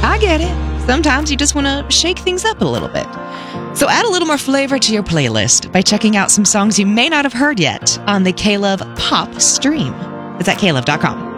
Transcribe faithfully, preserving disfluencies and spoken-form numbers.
I get it. Sometimes you just want to shake things up a little bit. So add a little more flavor to your playlist by checking out some songs you may not have heard yet on the K-Love Pop stream. It's at K Love dot com.